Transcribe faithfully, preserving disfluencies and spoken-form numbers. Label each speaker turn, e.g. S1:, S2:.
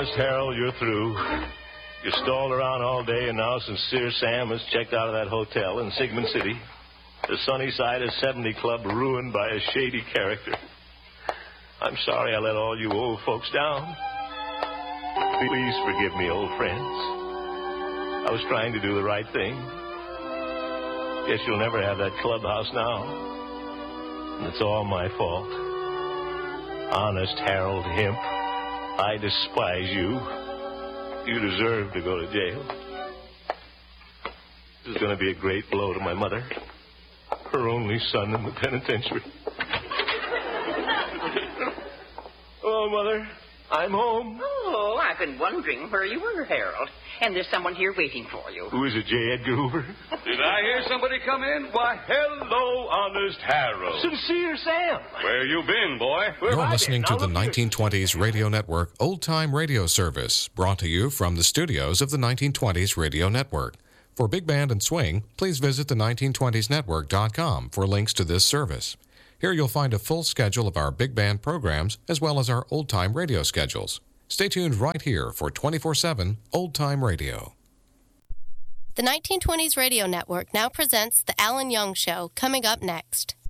S1: Harold, you're through. You stalled around all day, and now Sincere Sam has checked out of that hotel in Sigmund City. The Sunnyside is seventy Club ruined by a shady character. I'm sorry I let all you old folks down. Please forgive me, old friends. I was trying to do the right thing. Guess you'll never have that clubhouse now. And it's all my fault. Honest Harold Hemp, I despise you. You deserve to go to jail. This is going to be a great blow to my mother. Her only son in the penitentiary. Hello, Mother. I'm home.
S2: Oh, I've been wondering where you were, Harold. And there's someone here waiting for you.
S1: Who is it, J. Edgar Hoover?
S3: Did I hear somebody come in? Why, hello, Honest Harold.
S1: Sincere Sam.
S3: Where you been, boy?
S1: Where
S4: You're
S1: have I
S4: listening
S1: been?
S4: to the
S1: Now,
S4: nineteen twenties Radio Network Old Time Radio Service, brought to you from the studios of the nineteen twenties Radio Network. For Big Band and Swing, please visit the nineteen twenties network dot com for links to this service. Here you'll find a full schedule of our big band programs as well as our old-time radio schedules. Stay tuned right here for twenty-four seven Old Time Radio.
S5: The nineteen twenties Radio Network now presents The Alan Young Show, coming up next.